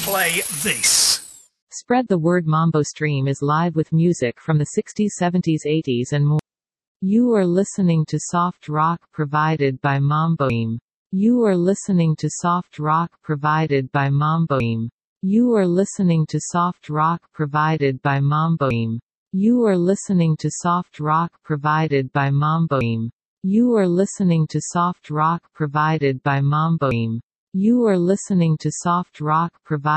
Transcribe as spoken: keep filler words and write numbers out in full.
play this. Spread the word. Mambo Stream is live with music from the sixties, seventies, eighties and more. You are listening to soft rock provided by Mambo Stream. You are listening to soft rock provided by Mambo Stream. You are listening to soft rock provided by Mambo Stream. You are listening to soft rock provided by Mambo Stream. You are listening to soft rock provided by Mambo Stream. You are listening to soft rock provided